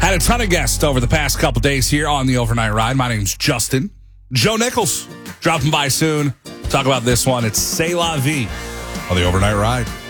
Had a ton of guests over the past couple days here on the Overnight Ride. My name's Justin. Joe Nichols dropping by soon. Talk about this one. It's C'est La Vie on the Overnight Ride.